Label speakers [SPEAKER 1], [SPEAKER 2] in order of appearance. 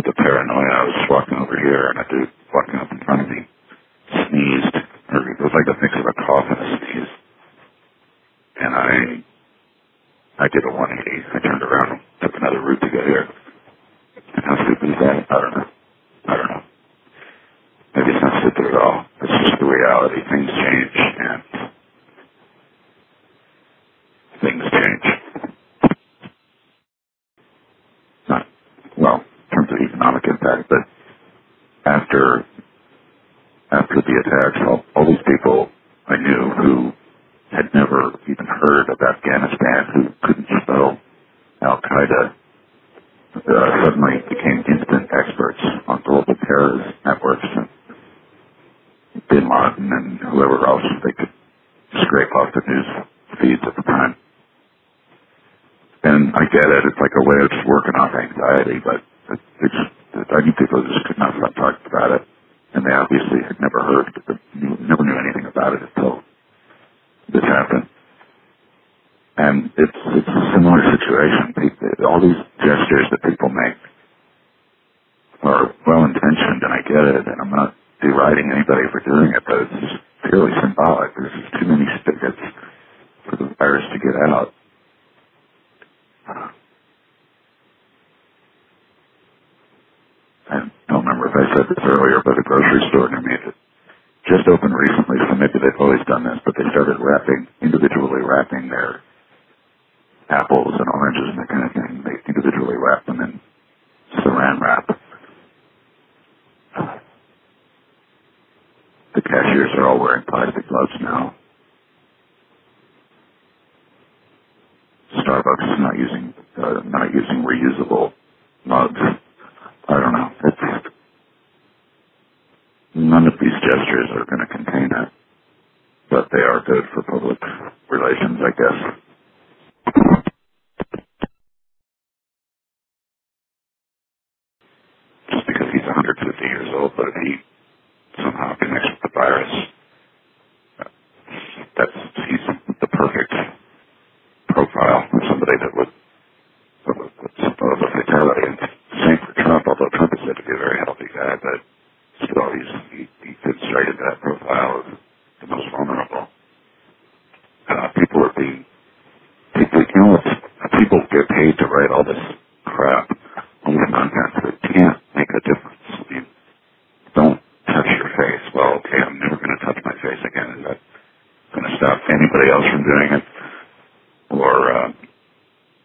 [SPEAKER 1] the paranoia. I was walking over here, and a dude walking up in front of me sneezed, or it was like a mix of a cough and a sneeze. And I did a 180. I turned around and took another route to get here. And how stupid is that? I don't know. Maybe it's not stupid at all. It's just the reality. Things change, and things change. Not, well, in terms of economic impact, but after the attacks, all these people I knew who had never even heard of Afghanistan, who couldn't spell Al-Qaeda, suddenly became instant experts on global terrorist networks and Bin Laden and whoever else they could scrape off the news feeds at the time. And I get it, it's like a way of just working off anxiety, but I knew people who just could not stop talking about it, and they obviously had never knew anything about it until this happened. And it's a similar situation. All these gestures that people make are well-intentioned, and I get it, and I'm not deriding anybody for doing it, but it's just purely symbolic. There's just too many spigots for the virus to get out. I don't remember if I said this earlier, but a grocery store near me just opened recently, so maybe they've always done this, but they started individually wrapping their apples and oranges and that kind of thing. They individually wrap them in saran wrap. The cashiers are all wearing plastic gloves now. Starbucks is not using reusable mugs. I don't know. None of these gestures are going to contain it, but they are good for public relations, I guess. Just because he's 150 years old, but if he somehow connects with the virus, he's the perfect profile of somebody that would suppose a fatality. And same for Trump, although Trump is said to be a very healthy guy, but still he fits right into that profile of the most vulnerable. People get paid to write all this crap